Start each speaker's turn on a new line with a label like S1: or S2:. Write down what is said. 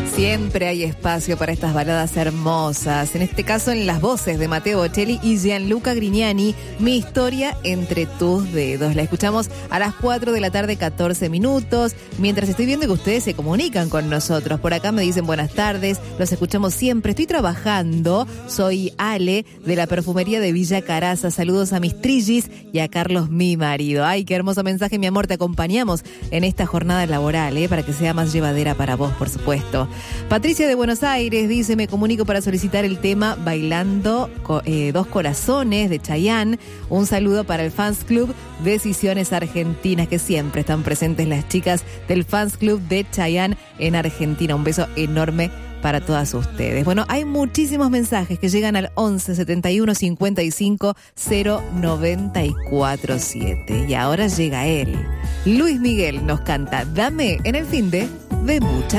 S1: Siempre hay espacio para estas baladas hermosas, en este caso en las voces de Matteo Bocelli y Gianluca Grignani, Mi historia entre tus dedos. La escuchamos a las 4 de la tarde, 14 minutos, mientras estoy viendo que ustedes se comunican con nosotros. Por acá me dicen buenas tardes, los escuchamos siempre, estoy trabajando, soy Ale de la perfumería de Villa Caraza, saludos a mis trillis y a Carlos, mi marido. Ay, qué hermoso mensaje, mi amor, te acompañamos en esta jornada laboral, para que sea más llevadera para vos, por supuesto. Patricia de Buenos Aires dice, me comunico para solicitar el tema Bailando Dos Corazones de Chayanne. Un saludo para el Fans Club Decisiones Argentinas, que siempre están presentes las chicas del Fans Club de Chayanne en Argentina. Un beso enorme para todas ustedes. Bueno, hay muchísimos mensajes que llegan al 11 71 55 094 7. Y ahora llega él. Luis Miguel nos canta Dame en el finde de mucha